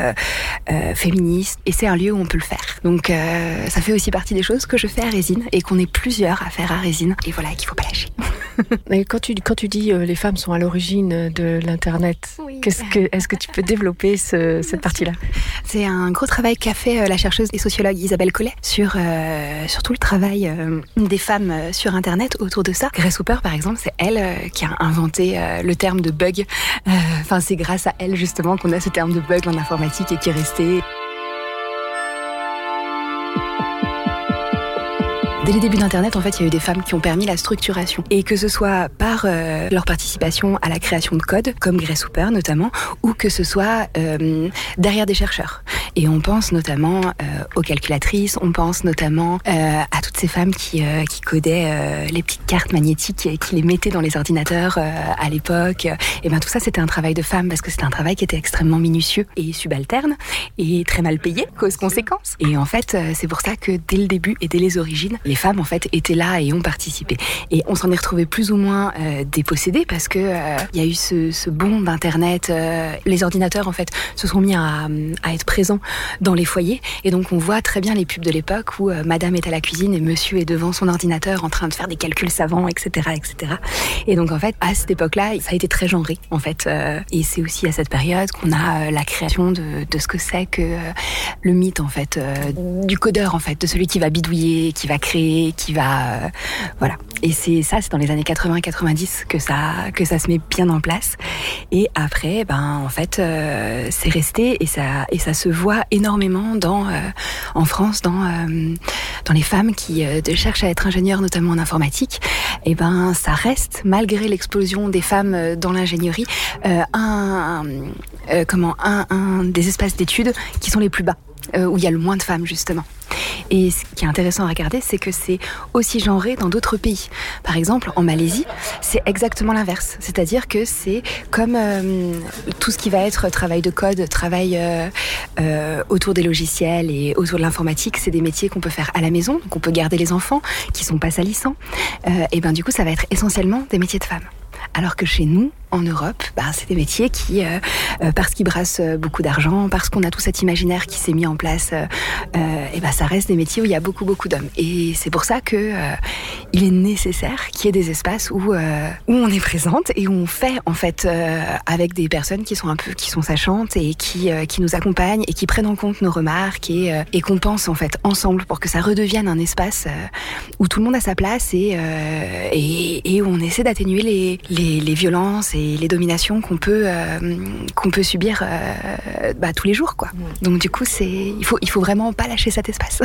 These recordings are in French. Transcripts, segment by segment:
féministe, et c'est un lieu où on peut le faire. Donc ça fait aussi partie des choses que je fais à Résine, et qu'on est plusieurs à faire à Résine, et voilà, qu'il faut pas lâcher. Et quand tu dis les femmes sont à l'origine de l'Internet, oui. Est-ce que tu peux développer cette partie-là ? C'est un gros travail qu'a fait la chercheuse et sociologue Isabelle Collet sur tout le travail des femmes sur Internet autour de ça. Grace Hopper, par exemple, c'est elle qui a inventé le terme de bug. Enfin, c'est grâce à elle, justement, qu'on a ce terme de bug en informatique et qui est resté. Dès les débuts d'Internet, en fait, il y a eu des femmes qui ont permis la structuration. Et que ce soit par leur participation à la création de code, comme Grace Hopper notamment, ou que ce soit derrière des chercheurs. Et on pense notamment aux calculatrices, on pense notamment à toutes ces femmes qui codaient les petites cartes magnétiques et qui les mettaient dans les ordinateurs à l'époque. Et bien tout ça, c'était un travail de femme, parce que c'était un travail qui était extrêmement minutieux et subalterne, et très mal payé, cause conséquence. Et en fait, c'est pour ça que dès le début et dès les origines, les femmes en fait étaient là et ont participé. Et on s'en est retrouvés plus ou moins dépossédés, parce que il y a eu ce bond d'internet. Les ordinateurs en fait se sont mis à être présents dans les foyers, et donc on voit très bien les pubs de l'époque où madame est à la cuisine et monsieur est devant son ordinateur en train de faire des calculs savants, etc., etc. Et donc en fait à cette époque-là, ça a été très genré en fait. Et c'est aussi à cette période qu'on a la création de ce que c'est que le mythe en fait du codeur en fait, de celui qui va bidouiller, qui va créer, qui va voilà. Et c'est dans les années 80-90 que ça se met bien en place. Et après, en fait, c'est resté, et ça se voit énormément en France, dans les femmes qui cherchent à être ingénieures, notamment en informatique. Et ça reste, malgré l'explosion des femmes dans l'ingénierie, un des espaces d'études qui sont les plus bas, où il y a le moins de femmes justement. Et ce qui est intéressant à regarder, c'est que c'est aussi genré dans d'autres pays. Par exemple, en Malaisie, c'est exactement l'inverse. C'est-à-dire que c'est comme tout ce qui va être travail de code, travail autour des logiciels et autour de l'informatique, c'est des métiers qu'on peut faire à la maison, donc on peut garder les enfants, qui sont pas salissants. Et du coup, ça va être essentiellement des métiers de femmes. Alors que chez nous, en Europe, c'est des métiers qui, parce qu'ils brassent beaucoup d'argent, parce qu'on a tout cet imaginaire qui s'est mis en place, ça reste des métiers où il y a beaucoup, beaucoup d'hommes. Et c'est pour ça que il est nécessaire qu'il y ait des espaces où on est présente et où on fait, en fait, avec des personnes qui sont sachantes et qui nous accompagnent et qui prennent en compte nos remarques et qu'on pense, en fait, ensemble pour que ça redevienne un espace où tout le monde a sa place et où on essaie d'atténuer les violences et les dominations qu'on peut subir tous les jours, quoi. Donc du coup, il faut vraiment pas lâcher cet espace.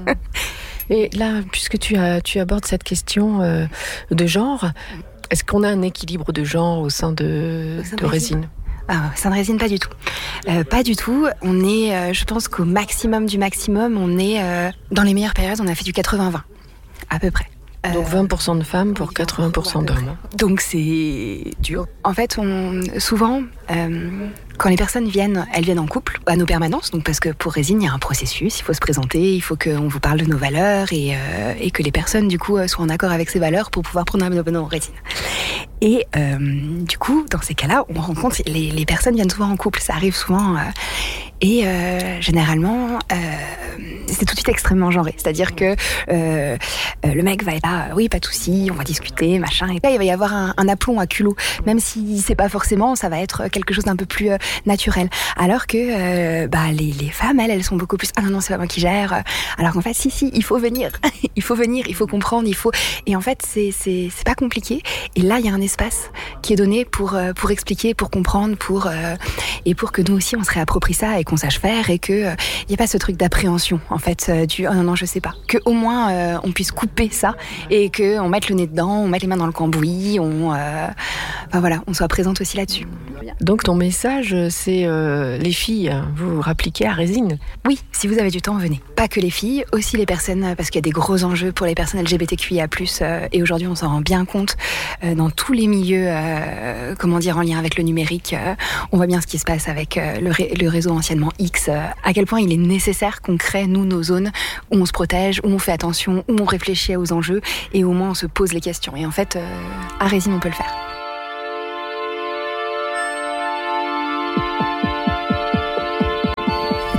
Et là, puisque tu abordes cette question de genre, est-ce qu'on a un équilibre de genre au sein de Résine ? Ça ne résine pas du tout. Pas du tout. On est, je pense qu'au maximum du maximum, on est dans les meilleures périodes, on a fait du 80-20, à peu près. Donc 20% de femmes pour 80% d'hommes. Donc c'est dur. En fait, souvent, quand les personnes viennent, elles viennent en couple à nos permanences. Donc parce que pour Résine, il y a un processus, il faut se présenter, il faut qu'on vous parle de nos valeurs et que les personnes du coup soient en accord avec ces valeurs pour pouvoir prendre un abonnement en Résine. Et du coup, dans ces cas-là, on rencontre les personnes viennent souvent en couple. Ça arrive souvent. Et généralement, c'est tout de suite extrêmement genré. C'est-à-dire que le mec va être là, oui, pas de souci, on va discuter, machin. Et là, il va y avoir un aplomb à culot. Même si c'est pas forcément, ça va être quelque chose d'un peu plus naturel. Alors que les femmes, elles sont beaucoup plus, ah non, c'est pas moi qui gère. Alors qu'en fait, si, il faut venir. Il faut venir, il faut comprendre, il faut... Et en fait, c'est pas compliqué. Et là, il y a un espace qui est donné pour expliquer, pour comprendre, et pour que nous aussi, on se réapproprie ça et qu'on sache faire et que y ait pas ce truc d'appréhension en fait du non je sais pas, que au moins on puisse couper ça et que on mette le nez dedans, on mette les mains dans le cambouis, on soit présente aussi là-dessus. Donc ton message c'est les filles, vous rappliquez à Résine. Oui, si vous avez du temps, venez. Pas que les filles, aussi les personnes, parce qu'il y a des gros enjeux pour les personnes LGBTQIA+, et aujourd'hui on s'en rend bien compte dans tous les milieux en lien avec le numérique. On voit bien ce qui se passe avec le réseau anciennement X, à quel point il est nécessaire qu'on crée, nous, nos zones où on se protège, où on fait attention, où on réfléchit aux enjeux et au moins on se pose les questions. Et en fait, à Résine, on peut le faire.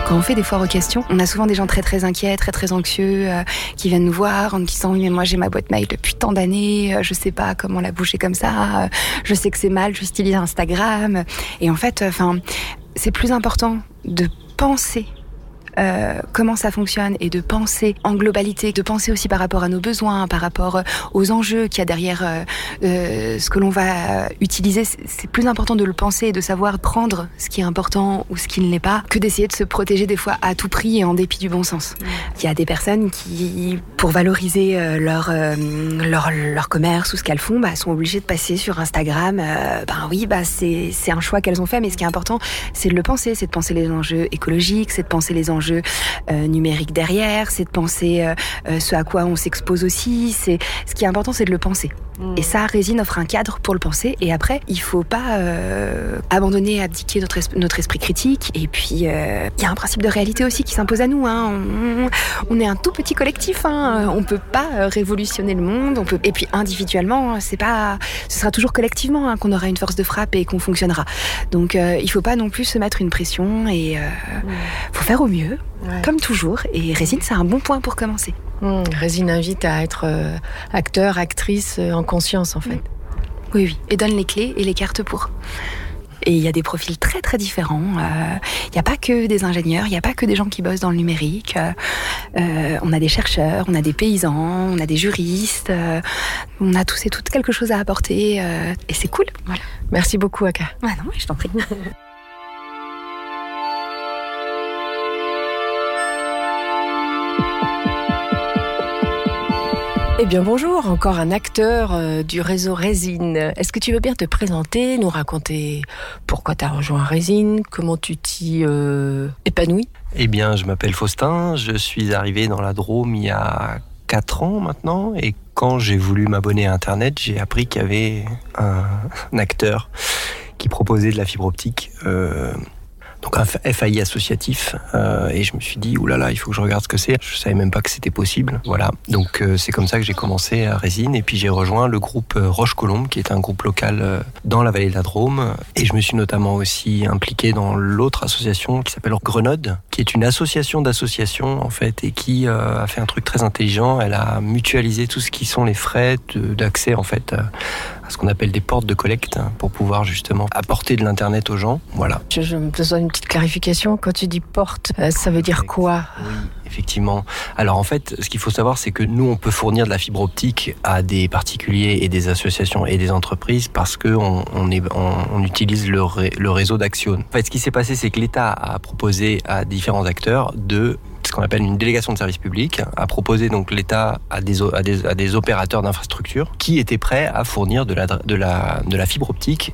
Quand on fait des foires aux questions, on a souvent des gens très très inquiets, très très anxieux, qui viennent nous voir en nous disant oui mais moi j'ai ma boîte mail depuis tant d'années, je sais pas comment la bouger comme ça, je sais que c'est mal, j'utilise Instagram. Et en fait, c'est plus important de penser comment ça fonctionne et de penser en globalité, de penser aussi par rapport à nos besoins, par rapport aux enjeux qu'il y a derrière ce que l'on va utiliser. C'est plus important de le penser et de savoir prendre ce qui est important ou ce qui ne l'est pas que d'essayer de se protéger des fois à tout prix et en dépit du bon sens. Il y a des personnes qui, pour valoriser leur commerce ou ce qu'elles font, sont obligées de passer sur Instagram. C'est un choix qu'elles ont fait, mais ce qui est important, c'est de le penser, c'est de penser les enjeux écologiques, c'est de penser les enjeux numériques derrière, c'est de penser ce à quoi on s'expose aussi. Ce qui est important, c'est de le penser. Et ça, Résine offre un cadre pour le penser. Et après, il faut pas abandonner, abdiquer notre esprit critique. Et puis, il y a un principe de réalité aussi qui s'impose à nous. On est un tout petit collectif. On peut pas révolutionner le monde. Et puis, individuellement, ce sera toujours collectivement qu'on aura une force de frappe et qu'on fonctionnera. Donc, il faut pas non plus se mettre une pression. Et faut faire au mieux, comme toujours. Et Résine, c'est un bon point pour commencer. Résine invite à être acteur, actrice en conscience, en fait. Oui. Et donne les clés et les cartes pour. Et il y a des profils très très différents. Il n'y a pas que des ingénieurs, il n'y a pas que des gens qui bossent dans le numérique. On a des chercheurs, on a des paysans, on a des juristes. On a tous et toutes quelque chose à apporter. Et c'est cool. Voilà. Merci beaucoup, Aka. Non, je t'en prie. Eh bien bonjour, encore un acteur du réseau Résine. Est-ce que tu veux bien te présenter, nous raconter pourquoi tu as rejoint Résine, comment tu t'y épanouis ? Eh bien, je m'appelle Faustin, je suis arrivé dans la Drôme il y a 4 ans maintenant, et quand j'ai voulu m'abonner à Internet, j'ai appris qu'il y avait un acteur qui proposait de la fibre optique, donc un FAI associatif, et je me suis dit oulala, il faut que je regarde ce que c'est. Je savais même pas que c'était possible. Voilà, donc c'est comme ça que j'ai commencé à Résine, et puis j'ai rejoint le groupe Roche-Colombe, qui est un groupe local dans la vallée de la Drôme, et je me suis notamment aussi impliqué dans l'autre association qui s'appelle Grenode, qui est une association d'associations en fait, et qui a fait un truc très intelligent. Elle a mutualisé tout ce qui sont les frais d'accès en fait à ce qu'on appelle des portes de collecte, pour pouvoir justement apporter de l'internet aux gens. Voilà. Je me besoin d'une petite clarification. Quand tu dis porte, ça veut dire quoi ? Oui, effectivement. Alors en fait, ce qu'il faut savoir, c'est que nous, on peut fournir de la fibre optique à des particuliers et des associations et des entreprises parce que on utilise le réseau d'Axione. En fait, ce qui s'est passé, c'est que l'État a proposé à différents acteurs de ce qu'on appelle une délégation de service public, a proposé donc l'État à des opérateurs d'infrastructures qui étaient prêts à fournir de la fibre optique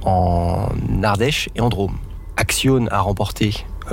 en Ardèche et en Drôme. Axione a remporté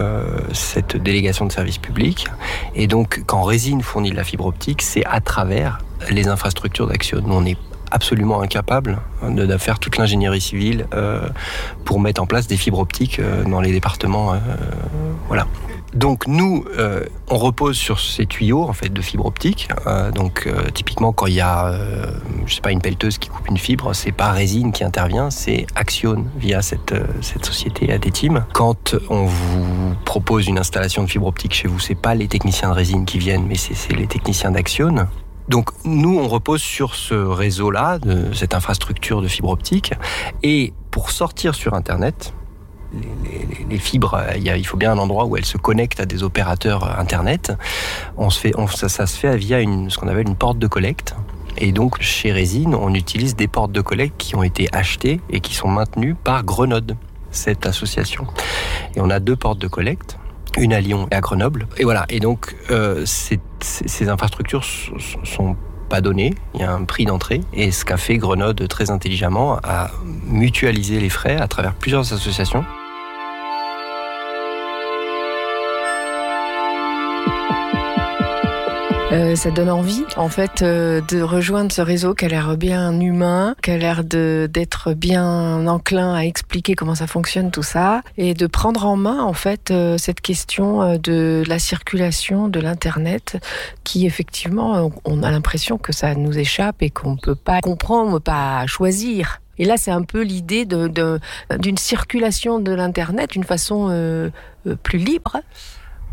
cette délégation de service public, et donc quand Résine fournit de la fibre optique, c'est à travers les infrastructures d'Axione. Nous, on est absolument incapable de faire toute l'ingénierie civile pour mettre en place des fibres optiques dans les départements. Voilà. Donc nous, on repose sur ces tuyaux en fait de fibre optique. Typiquement, quand il y a, une pelleteuse qui coupe une fibre, c'est pas Résine qui intervient, c'est Axione via cette société ADTeam. Quand on vous propose une installation de fibre optique chez vous, c'est pas les techniciens de Résine qui viennent, mais c'est les techniciens d'Axione. Donc nous, on repose sur ce réseau-là, de cette infrastructure de fibre optique, et pour sortir sur Internet, les fibres, il faut bien un endroit où elles se connectent à des opérateurs Internet. Ça se fait via ce qu'on appelle une porte de collecte. Et donc, chez Résine, on utilise des portes de collecte qui ont été achetées et qui sont maintenues par Grenode, cette association. Et on a 2 portes de collecte, une à Lyon et à Grenoble. Et voilà. Et donc, ces infrastructures sont pas donné, il y a un prix d'entrée, et ce qu'a fait Grenode très intelligemment a mutualisé les frais à travers plusieurs associations. Ça donne envie, en fait, de rejoindre ce réseau qui a l'air bien humain, qui a l'air d'être bien enclin à expliquer comment ça fonctionne, tout ça, et de prendre en main, en fait, cette question de la circulation de l'Internet, qui, effectivement, on a l'impression que ça nous échappe et qu'on ne peut pas comprendre, pas choisir. Et là, c'est un peu l'idée d'une circulation de l'Internet d'une façon plus libre.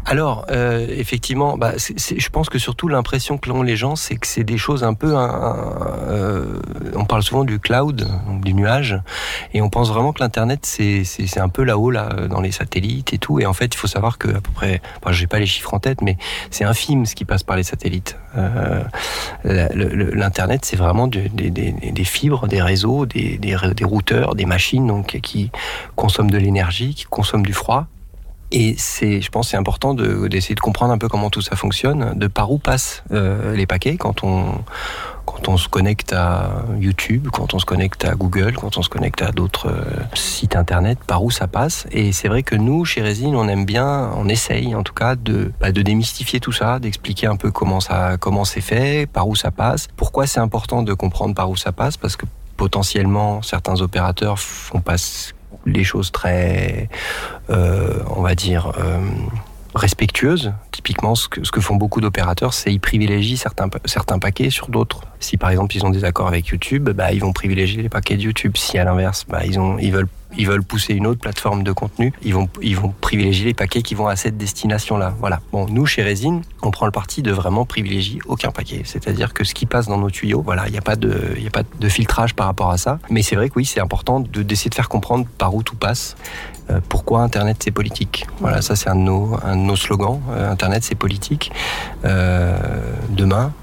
Alors, effectivement, je pense que surtout l'impression que l'ont les gens, c'est que c'est des choses un peu... on parle souvent du cloud, donc du nuage, et on pense vraiment que l'Internet, c'est un peu là-haut, là, dans les satellites et tout. Et en fait, il faut savoir que à peu près... j'ai pas les chiffres en tête, mais c'est infime ce qui passe par les satellites. L'Internet, c'est vraiment des fibres, des réseaux, des routeurs, des machines donc, qui consomment de l'énergie, qui consomment du froid. Et je pense que c'est important d'essayer de comprendre un peu comment tout ça fonctionne, de par où passent les paquets quand on se connecte à YouTube, quand on se connecte à Google, quand on se connecte à d'autres sites internet, par où ça passe. Et c'est vrai que nous, chez Résine, on essaye en tout cas de démystifier tout ça, d'expliquer un peu comment c'est fait, par où ça passe. Pourquoi c'est important de comprendre par où ça passe, parce que potentiellement, certains opérateurs font passer les choses très, on va dire, respectueuses. Typiquement, ce que font beaucoup d'opérateurs, c'est ils privilégient certains paquets sur d'autres. Si par exemple ils ont des accords avec YouTube, ils vont privilégier les paquets de YouTube. Si à l'inverse, ils veulent pousser une autre plateforme de contenu, ils vont privilégier les paquets qui vont à cette destination-là. Voilà. Bon, nous chez Résine, on prend le parti de vraiment privilégier aucun paquet. C'est-à-dire que ce qui passe dans nos tuyaux, voilà, il n'y a pas de filtrage par rapport à ça. Mais c'est vrai que oui, c'est important d'essayer de faire comprendre par où tout passe. Pourquoi Internet c'est politique. Voilà, ça c'est un de nos slogans. Internet c'est politique. Demain.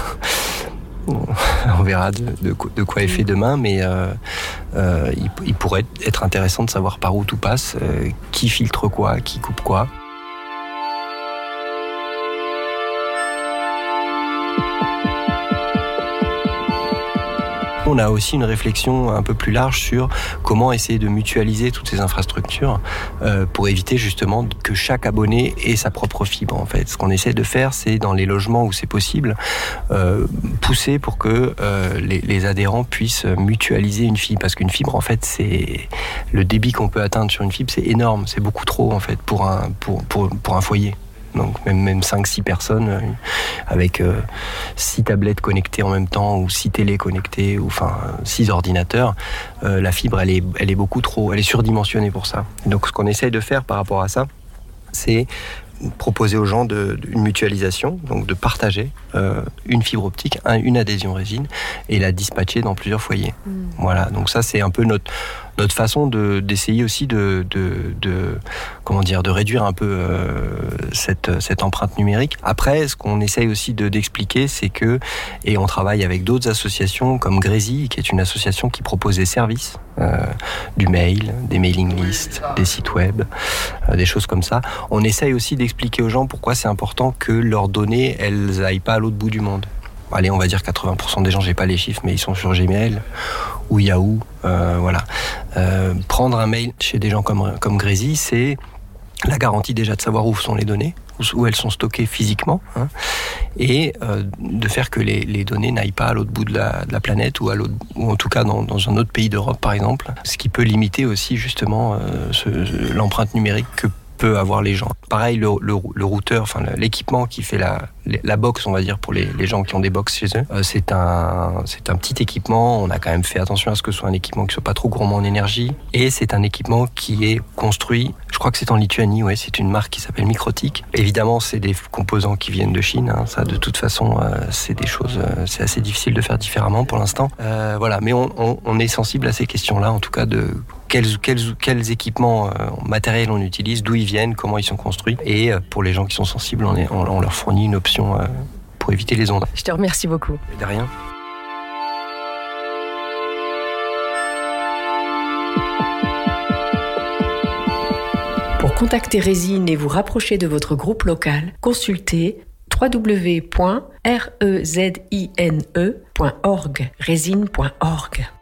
On verra de quoi est fait demain, mais il pourrait être intéressant de savoir par où tout passe, qui filtre quoi, qui coupe quoi. On a aussi une réflexion un peu plus large sur comment essayer de mutualiser toutes ces infrastructures pour éviter justement que chaque abonné ait sa propre fibre. En fait, ce qu'on essaie de faire, c'est dans les logements où c'est possible, pousser pour que les adhérents puissent mutualiser une fibre, parce qu'une fibre, en fait, c'est le débit qu'on peut atteindre sur une fibre, c'est énorme, c'est beaucoup trop en fait pour un foyer. Donc même 5-6 personnes avec 6 tablettes connectées en même temps ou 6 télés connectées ou 6 ordinateurs, la fibre elle est beaucoup trop, elle est surdimensionnée pour ça. Donc ce qu'on essaye de faire par rapport à ça, c'est proposer aux gens une mutualisation, donc de partager une fibre optique, une adhésion Résine et la dispatcher dans plusieurs foyers. Voilà, donc ça c'est un peu notre façon d'essayer aussi de réduire un peu cette empreinte numérique. Après, ce qu'on essaye aussi d'expliquer, c'est que, et on travaille avec d'autres associations comme Grézy, qui est une association qui propose des services, du mail, des mailing lists, des sites web, des choses comme ça. On essaye aussi d'expliquer aux gens pourquoi c'est important que leurs données, elles aillent pas à l'autre bout du monde. Allez, on va dire 80% des gens, j'ai pas les chiffres, mais ils sont sur Gmail ou Yahoo, voilà. Prendre un mail chez des gens comme Grézy, c'est la garantie déjà de savoir où sont les données, où elles sont stockées physiquement, et de faire que les données n'aillent pas à l'autre bout de la planète ou en tout cas dans un autre pays d'Europe par exemple, ce qui peut limiter aussi justement l'empreinte numérique que peut avoir les gens. Pareil, le routeur, l'équipement qui fait la box, on va dire, pour les gens qui ont des box chez eux, c'est un petit équipement. On a quand même fait attention à ce que ce soit un équipement qui soit pas trop gourmand en énergie. Et c'est un équipement qui est construit, je crois que c'est en Lituanie, ouais, c'est une marque qui s'appelle Microtik. Évidemment, c'est des composants qui viennent de Chine. Ça, de toute façon, c'est des choses, c'est assez difficile de faire différemment pour l'instant. Voilà, mais on est sensible à ces questions-là, en tout cas de quels équipements matériels on utilise, d'où ils viennent, comment ils sont construits. Et pour les gens qui sont sensibles, on leur fournit une option pour éviter les ondes. Je te remercie beaucoup. De rien. Pour contacter Résine et vous rapprocher de votre groupe local, consultez www.rezine.org, résine.org.